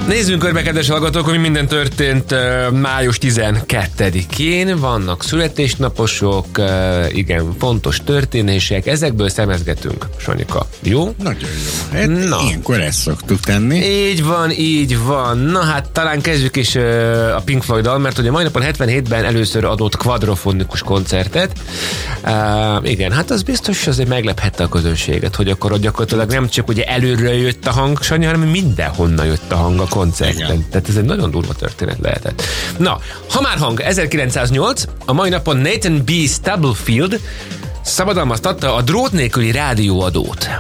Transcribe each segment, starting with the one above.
Nézzünk körbe, kedves hallgatók, hogy minden történt május 12-én. Vannak születésnaposok, igen, fontos történések, ezekből szemezgetünk, Sanyika. Jó? Nagyon jó. Hát ilyenkor ezt szoktuk tenni. Így van. Na hát talán kezdjük is a Pink Floyd-dal, mert ugye mai napon 77-ben először adott kvadrofonikus koncertet. Igen, hát az biztos azért meglephette a közönséget, hogy akkor gyakorlatilag nem csak ugye előről jött a hang, Sanyi, hanem mindenhonnan jött a hang a koncerten. Igen. Tehát ez egy nagyon durva történet lehetett. Na, ha már hang, 1908, a mai napon Nathan B. Stubblefield szabadalmaztatta a drót nélküli rádióadót.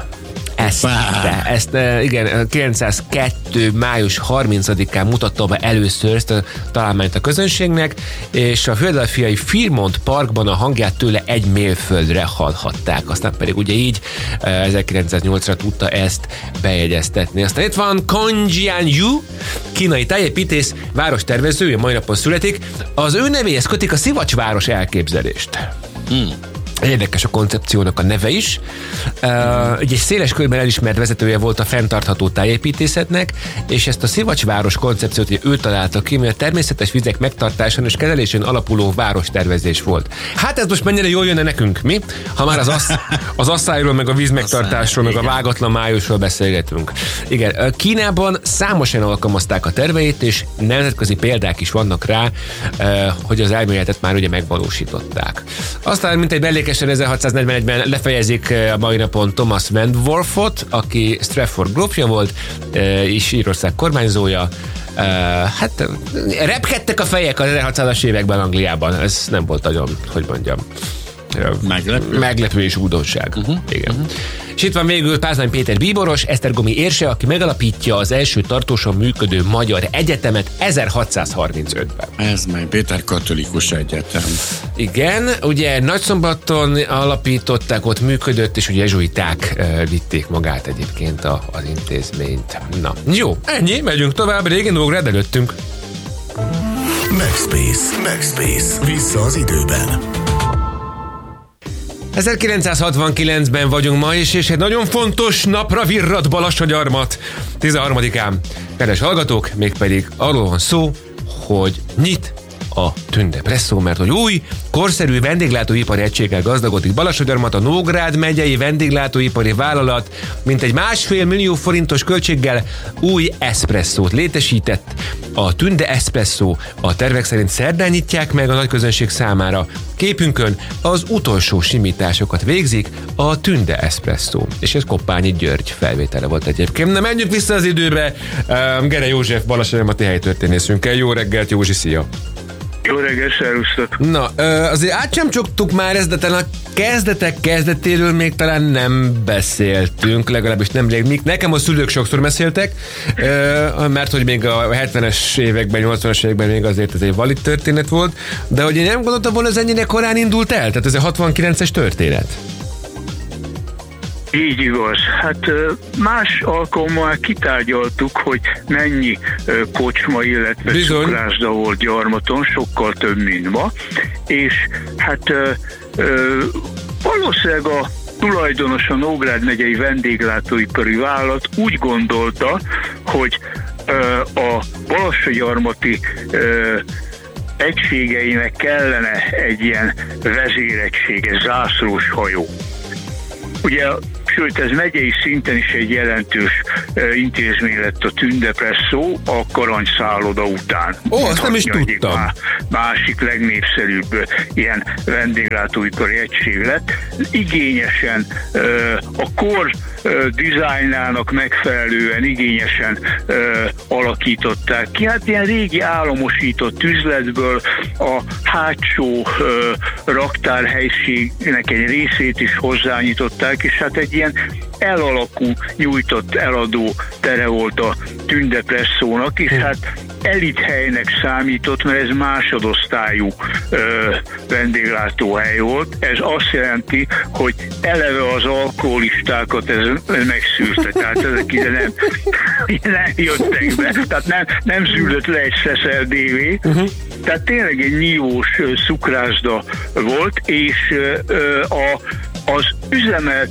Ezt igen, 902. május 30-án mutatta be először ezt a találmányt a közönségnek, és a philadelphiai Fairmont Parkban a hangját tőle 1 mérföldre hallhatták. Aztán pedig ugye így 1908-ra tudta ezt bejegyeztetni. Aztán itt van Kong Jian-yu, kínai tájépítész, várostervező, mai napon születik. Az ő nevéhez kötik a Szivacsváros elképzelést. Érdekes a koncepciónak a neve is. Egy széles körben elismert vezetője volt a fenntartható tájépítészetnek, és ezt a Szivacsváros koncepciót ő találta ki, mert a természetes vizek megtartásán és kezelésén alapuló várostervezés volt. Hát ez most mennyire jól jönne nekünk, mi? Ha már az asszályról, meg a víz megtartásról, meg a vágatlan májusról beszélgetünk. Igen, Kínában számosan alkalmazták a terveit, és nemzetközi példák is vannak rá, hogy az elméletet már ugye megvalósították. Aztán mintegy mellékesen 1641-ben lefejezik a mai napon Thomas Wentworthot, aki Strafford grófja volt, és Írország kormányzója. Hát repkedtek a fejek az 1600-as években Angliában. Ez nem volt nagyon, hogy mondjam, meglepő és újdonság. Igen. És itt van végül Pázmány Péter bíboros, esztergomi érse, aki megalapítja az első tartósan működő magyar egyetemet 1635-ben. Ez majd Péter katolikus egyetem. Igen, ugye Nagyszombaton alapították, ott működött, és ugye jezsuiták vitték magát egyébként az intézményt. Na, jó, ennyi, megyünk tovább, régen Nógrád előttünk. MagSpace. Vissza az időben. 1969-ben vagyunk ma is, és egy nagyon fontos napra virrat Balassagyarmat. 13-án. Kedves hallgatók, mégpedig arról van szó, hogy nyit a Tünde Presszó, mert hogy új, korszerű vendéglátóipari egységgel gazdagodik Balassagyarmat, a Nógrád megyei vendéglátóipari vállalat mintegy 1,5 millió forintos költséggel új eszpresszót létesített. A Tünde Espresszó a tervek szerint szerdán nyitják meg a nagyközönség számára. Képünkön az utolsó simításokat végzik a Tünde Espresszó. És ez Koppányi György felvétele volt egyébként. Na, menjünk vissza az időbe. Gere József, Balassagyarmati helytörténészünkkel. Jó reggelt, Józsi, szia! Jó reggelt, szervusztok! Na, azért át sem csuktuk már ezt, de talán a kezdetéről még talán nem beszéltünk, legalábbis nemrég. Nekem a szülők sokszor beszéltek, mert hogy még a 70-es években, 80-as években még azért ez egy valid történet volt, de hogy én nem gondoltam volna, ez ennyire korán indult el? Tehát ez a 69-es történet. Így igaz. Hát más alkalommal kitárgyaltuk, hogy mennyi kocsma, illetve cukrászda volt Gyarmaton, sokkal több, mint ma. És hát valószínűleg a tulajdonos, a Nógrád megyei vendéglátóipari vállalat úgy gondolta, hogy a Balassagyarmati egységeinek kellene egy ilyen vezéregység, zászlós hajó. Ugye, sőt, ez megyei szinten is egy jelentős intézmény lett a Tünde Presszó a Karanyszálloda után. Azt nem is tudtam. Másik legnépszerűbb ilyen vendéglátóipari egység lett. Igényesen a kor dizájnának megfelelően igényesen alakították ki. Hát ilyen régi államosított üzletből a hátsó raktárhelyiségnek egy részét is hozzányitották, és hát egy ilyen elalakú, nyújtott eladó tere volt a Tünde Presszónak, és hát elithelynek számított, mert ez másodosztályú vendéglátóhely volt. Ez azt jelenti, hogy eleve az alkoholistákat ez megszűrte, tehát ezek ide nem jöttek be, tehát nem szűrött le egy szeszeldévé. Tehát tényleg egy nyívós cukrászda volt, és az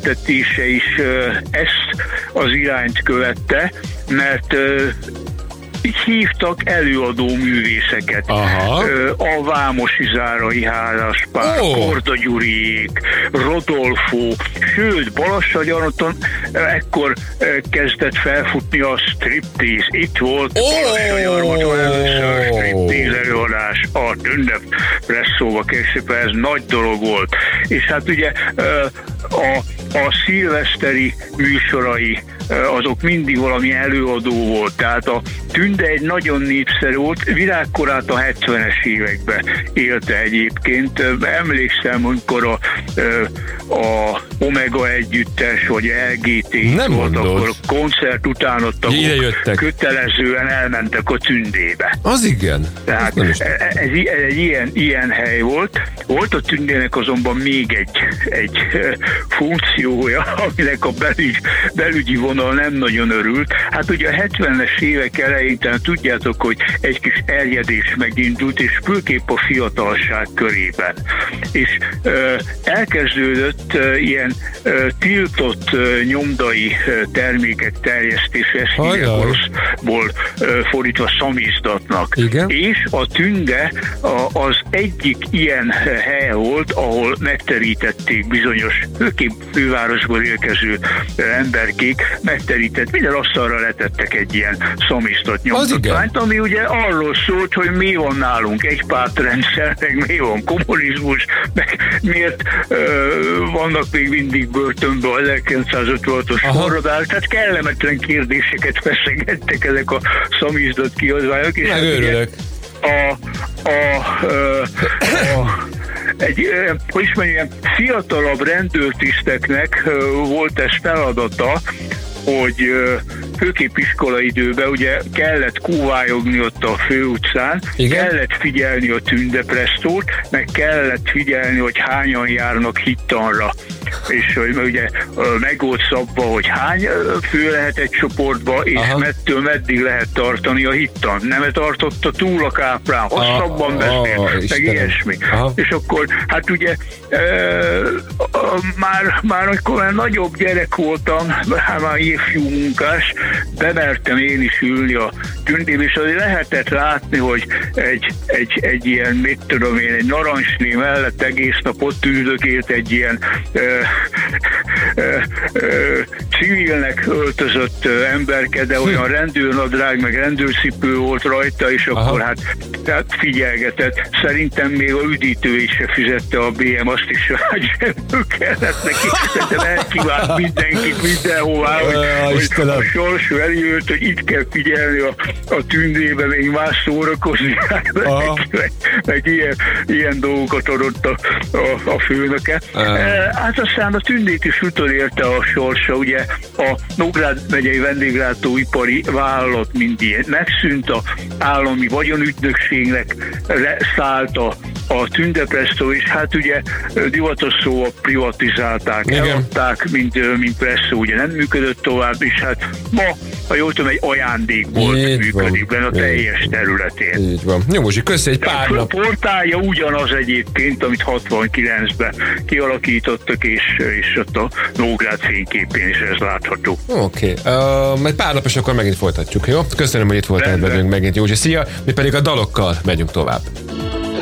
üzemeltetése is ezt az irányt követte, mert hívtak előadó művészeket. Aha. A Vámosi Zárai házaspár, Korda Gyuriék, Rodolfo, sőt, Balassagyarmaton ekkor kezdett felfutni a striptease. Itt volt Balassagyarmaton először striptease előadás a Tünde Presszóba, később ez nagy dolog volt. És hát ugye a szilveszteri műsorai azok mindig valami előadó volt. Tehát a Tünde egy nagyon népszerű volt, virágkorát a 70-es években élte egyébként. Emlékszem, amikor a Omega együttes, vagy LGT volt, akkor koncert után ott kötelezően elmentek a Tündébe. Az igen. Tehát ez egy ilyen hely volt. Volt a Tündének azonban még egy funkciója, aminek a belügyi vonal nem nagyon örült. Hát ugye a 70-es évek elején tudjátok, hogy egy kis erjedés megindult, és főképp a fiatalság körében. És elkezdődött ilyen tiltott nyomdai termékek terjesztése, ezt hívják oroszból fordítva szamizdatnak. Igen? És a Tünde az egyik ilyen hely volt, ahol megterítették bizonyos, főképp fővárosból érkező emberkék, megterített, minden asztalra letettek egy ilyen szamizdat nyomtatványt, ami ugye arról szólt, hogy mi van nálunk egy pártrendszer, meg mi van kommunizmus, meg miért vannak még mindig börtönben a 1956-os forradás, tehát kellemetlen kérdéseket feszegettek ezek a szamizdat kiadványok, és megőrülök. Hogy is mondjam, fiatalabb rendőrtiszteknek volt ez feladata, hogy főképp iskolaidőben ugye kellett kúvályogni ott a főutcán, kellett figyelni a Tünde Prestót, meg kellett figyelni, hogy hányan járnak hittanra. És ugye meg volt szabva, hogy hány fő lehet egy csoportba, és mettől meddig lehet tartani a hittan. Nem tartotta túl a káprán, hosszabban beszélt, meg ilyesmi. És akkor, hát ugye már amikor nagyobb gyerek voltam, már ifjú munkás, bemertem én is ülni a Tündébe, és azért lehetett látni, hogy egy ilyen, mit tudom én, egy narancsné mellett egész nap ott üldökélt egy ilyen civilnek öltözött emberke, de olyan rendőrnadrág, meg rendőrcipő volt rajta, és akkor hát figyelgetett. Szerintem még a üdítő is se fizette a BM, azt is hogy kellett neki, de elkívánt mindenkit mindenhová, hogy a sors eljött, hogy itt kell figyelni a Tündébe, még más szórakozni, meg ilyen dolgokat adott a főnöke. Hát aztán a Tündét is utolérte a sorsa, ugye a Nógrád megyei vendéglátóipari vállalat mindig megszűnt, a állami vagyonügynökségnek szállt a Tünde Presto, és hát ugye divatos szóval privatizálták, eladták, mint Presto, ugye nem működött tovább, és hát ma, ha jól tudom, egy ajándékból működik benne a teljes területén. Így van. Jó, Bozsi, köszi, egy pár nap. A portálja ugyanaz egyébként, amit 69-ben kialakítottak, és ott a Nógrád fényképén is ez látható. Oké. Egy pár nap, és akkor megint folytatjuk, jó? Köszönöm, hogy itt voltál velünk megint, Józsi. Szia! Mi pedig a dalokkal megyünk tovább.